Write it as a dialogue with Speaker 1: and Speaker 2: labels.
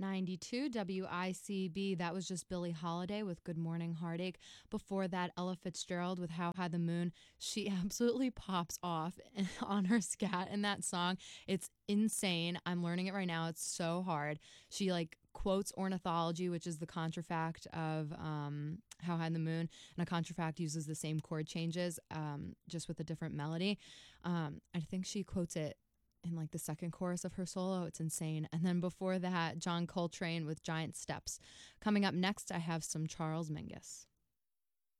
Speaker 1: 92 WICB, that was just Billie Holiday with Good Morning Heartache. Before that, Ella Fitzgerald with How High the Moon. She absolutely pops off on her scat in that song. It's insane. I'm learning it right now. It's so hard. She like quotes ornithology, which is the contrafact of How High the Moon, and a contrafact uses the same chord changes, just with a different melody. I think she quotes it in like the second chorus of her solo. It's insane. And then before that, John Coltrane with Giant Steps. Coming up next, I have some Charles Mingus.